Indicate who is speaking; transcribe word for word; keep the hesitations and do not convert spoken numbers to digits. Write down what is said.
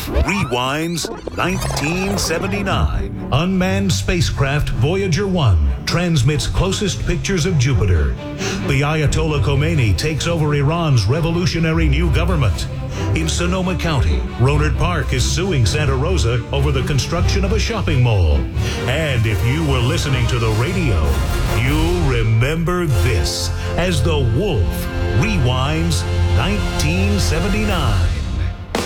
Speaker 1: Wolf rewinds nineteen seventy-nine. Unmanned spacecraft Voyager one transmits closest pictures of Jupiter. The Ayatollah Khomeini takes over Iran's revolutionary new government. In Sonoma County, Rohnert Park is suing Santa Rosa over the construction of a shopping mall. And if you were listening to the radio, you'll remember this as the Wolf rewinds nineteen seventy-nine.